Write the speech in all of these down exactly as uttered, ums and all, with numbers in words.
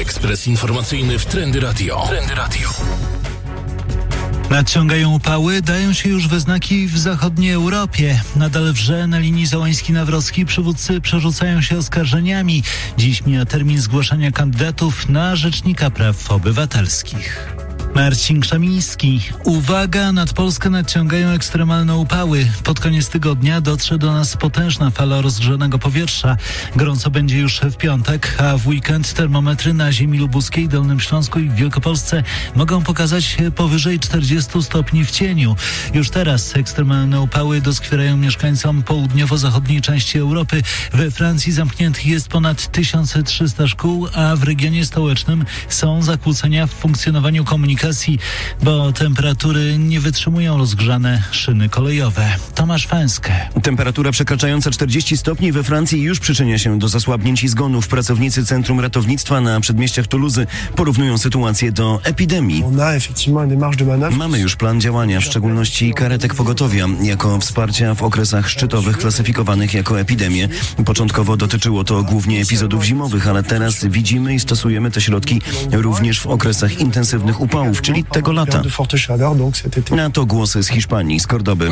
Ekspres informacyjny w Trendy Radio. Trendy Radio. Nadciągają upały, dają się już we znaki w zachodniej Europie. Nadal wrze na linii Załański-Nawrocki przywódcy przerzucają się oskarżeniami. Dziś mija termin zgłaszania kandydatów na Rzecznika Praw Obywatelskich. Marcin Krzemiński. Uwaga, nad Polskę nadciągają ekstremalne upały. Pod koniec tygodnia dotrze do nas potężna fala rozgrzanego powietrza. Gorąco będzie już w piątek, a w weekend termometry na ziemi lubuskiej, Dolnym Śląsku i w Wielkopolsce mogą pokazać powyżej czterdziestu stopni w cieniu. Już teraz ekstremalne upały doskwierają mieszkańcom południowo-zachodniej części Europy. We Francji zamkniętych jest ponad tysiąc trzysta szkół, a w regionie stołecznym są zakłócenia w funkcjonowaniu komunikacji, bo temperatury nie wytrzymują rozgrzane szyny kolejowe. Tomasz Fęskę. Temperatura przekraczająca czterdzieści stopni we Francji już przyczynia się do zasłabnięć i zgonów. Pracownicy Centrum Ratownictwa na przedmieściach Toulouse porównują sytuację do epidemii. Mamy już plan działania, w szczególności karetek pogotowia, jako wsparcia w okresach szczytowych klasyfikowanych jako epidemie. Początkowo dotyczyło to głównie epizodów zimowych, ale teraz widzimy i stosujemy te środki również w okresach intensywnych upałów, czyli tego lata. Na to głosy z Hiszpanii, z Kordoby.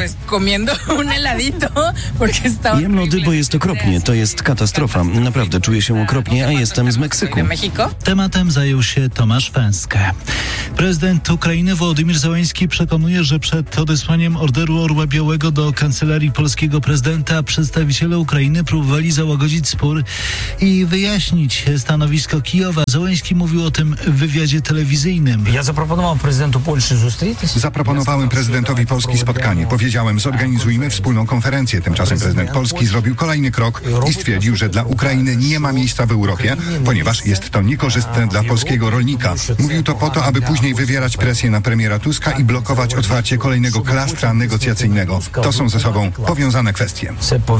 Jem lody, bo jest okropnie. To jest katastrofa. Naprawdę czuję się okropnie, a jestem z Meksyku. Tematem zajął się Tomasz Fęskę. Prezydent Ukrainy Wołodymyr Zełański przekonuje, że przed odesłaniem Orderu Orła Białego do kancelarii polskiego prezydenta przedstawiciele Ukrainy próbowali załagodzić spór i wyjaśnić stanowisko Kijowa. Zełański mówił o tym w wywiadzie telewizyjnym. Ja zaproponowałem prezydentu Polski Zaproponowałem prezydentowi Polski spotkanie. Powiedziałem, zorganizujmy wspólną konferencję. Tymczasem prezydent Polski zrobił kolejny krok i stwierdził, że dla Ukrainy nie ma miejsca w Europie, ponieważ jest to niekorzystne dla polskiego rolnika. Mówił to po to, aby później wywierać presję na premiera Tuska i blokować otwarcie kolejnego klastra negocjacyjnego. To są ze sobą powiązane kwestie.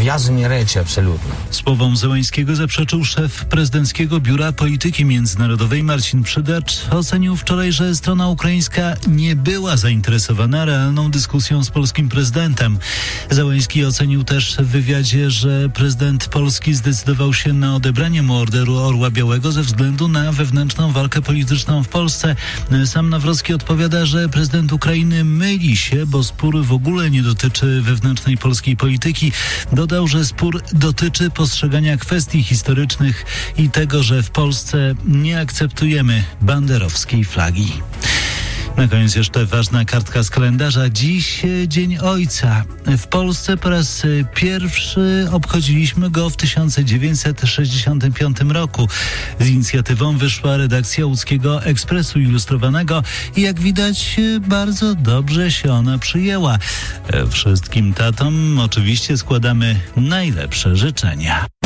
Słowom Zełańskiego zaprzeczył szef prezydenckiego Biura Polityki Międzynarodowej Marcin Przydacz. Ocenił wczoraj, że strona ukraińska nie była zainteresowana realną dyskusją z polskim prezydentem. Zełański ocenił też w wywiadzie, że prezydent Polski zdecydował się na odebranie mu Orderu Orła Białego ze względu na wewnętrzną walkę polityczną w Polsce. Sam Nawrocki odpowiada, że prezydent Ukrainy myli się, bo spór w ogóle nie dotyczy wewnętrznej polskiej polityki. Dodał, że spór dotyczy postrzegania kwestii historycznych i tego, że w Polsce nie akceptujemy banderowskiej flagi. Na koniec jeszcze ważna kartka z kalendarza. Dziś Dzień Ojca. W Polsce po raz pierwszy obchodziliśmy go w tysiąc dziewięćset sześćdziesiątym piątym roku. Z inicjatywą wyszła redakcja łódzkiego Ekspresu Ilustrowanego i jak widać bardzo dobrze się ona przyjęła. Wszystkim tatom oczywiście składamy najlepsze życzenia.